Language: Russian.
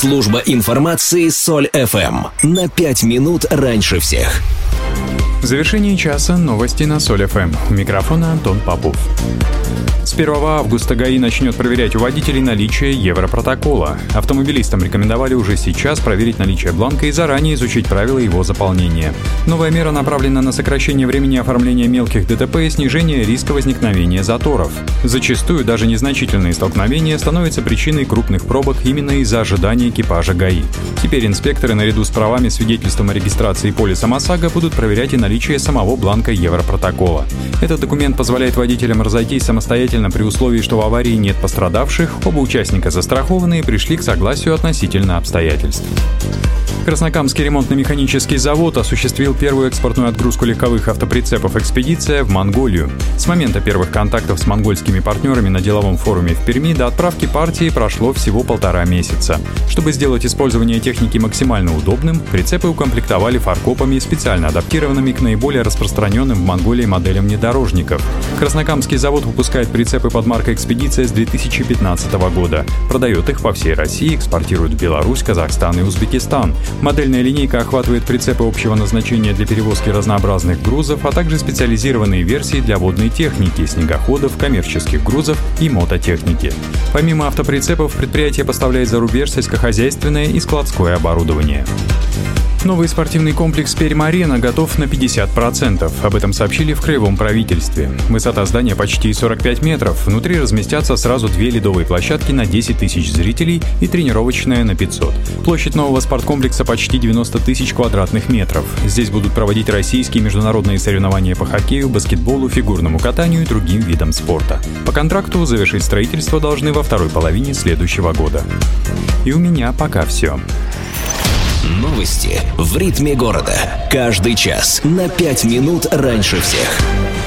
Служба информации Соль ФМ. На 5 минут раньше всех. В завершении часа новости на Соль ФМ. У микрофона Антон Попов. С 1 августа ГАИ начнет проверять у водителей наличие Европротокола. Автомобилистам рекомендовали уже сейчас проверить наличие бланка и заранее изучить правила его заполнения. Новая мера направлена на сокращение времени оформления мелких ДТП и снижение риска возникновения заторов. Зачастую даже незначительные столкновения становятся причиной крупных пробок именно из-за ожидания экипажа ГАИ. Теперь инспекторы наряду с правами, свидетельством о регистрации полиса ОСАГО будут проверять и наличие самого бланка Европротокола. Этот документ позволяет водителям разойтись самостоятельно при условии, что в аварии нет пострадавших, оба участника застрахованы и пришли к согласию относительно обстоятельств. Краснокамский ремонтно-механический завод осуществил первую экспортную отгрузку легковых автоприцепов «Экспедиция» в Монголию. С момента первых контактов с монгольскими партнерами на деловом форуме в Перми до отправки партии прошло всего 1,5 месяца. Чтобы сделать использование техники максимально удобным, прицепы укомплектовали фаркопами, специально адаптированными к наиболее распространенным в Монголии моделям внедорожников. Краснокамский завод выпускает прицепы под маркой «Экспедиция» с 2015 года. Продает их по всей России, экспортирует в Беларусь, Казахстан и Узбекистан. Модельная линейка охватывает прицепы общего назначения для перевозки разнообразных грузов, а также специализированные версии для водной техники, снегоходов, коммерческих грузов и мототехники. Помимо автоприцепов, предприятие поставляет за рубеж сельскохозяйственное и складское оборудование. Новый спортивный комплекс «Пермь-Арена» готов на 50%. Об этом сообщили в краевом правительстве. Высота здания почти 45 метров. Внутри разместятся сразу 2 ледовые площадки на 10 тысяч зрителей и тренировочная на 500. Площадь нового спорткомплекса почти 90 тысяч квадратных метров. Здесь будут проводить российские и международные соревнования по хоккею, баскетболу, фигурному катанию и другим видам спорта. По контракту завершить строительство должны во второй половине следующего года. И у меня пока все. Новости в ритме города. Каждый час на 5 минут раньше всех.